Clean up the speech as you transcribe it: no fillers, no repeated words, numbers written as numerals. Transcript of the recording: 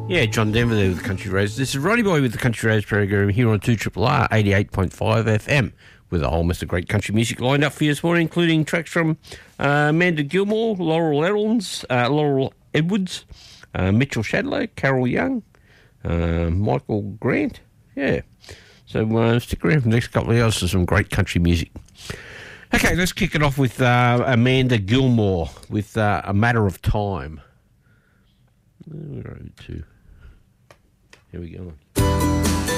Yeah, John Denver there with the Country Roads. This is Ronnie Boy with the Country Roads program here on 2RRR 88.5 FM with a whole mess of great country music lined up for you this morning, including tracks from Amanda Gilmore, Laurel Edwards, Mitchell Shadlow, Carol Young, Michael Grant. Yeah. So stick around for the next couple of hours for some great country music. Okay, let's kick it off with Amanda Gilmore with A Matter of Time. Where are we to? Here we go.